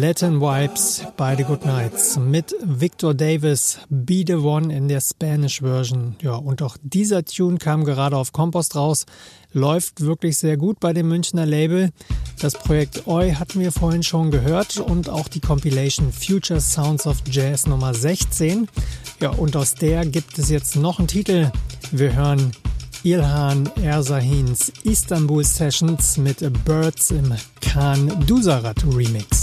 Latin Vibes by the Good Nights mit Victor Davis, Be the One in der Spanish Version. Ja, und auch dieser Tune kam gerade auf Kompost raus. Läuft wirklich sehr gut bei dem Münchner Label. Das Projekt Oi hatten wir vorhin schon gehört und auch die Compilation Future Sounds of Jazz Nummer 16. Ja, und aus der gibt es jetzt noch einen Titel. Wir hören İlhan Ersahins Istanbul Sessions mit Birds im Khan Dusarat Remix.